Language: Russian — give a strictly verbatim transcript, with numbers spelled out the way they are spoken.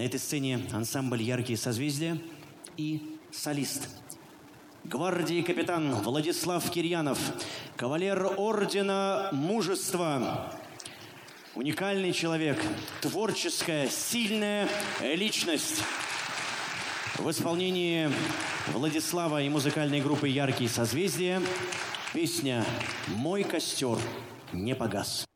На этой сцене ансамбль «Яркие созвездия» и солист. Гвардии капитан Владислав Кирьянов, кавалер Ордена Мужества. Уникальный человек, творческая, сильная личность. В исполнении Владислава и музыкальной группы «Яркие созвездия» песня «Мой костер не погас».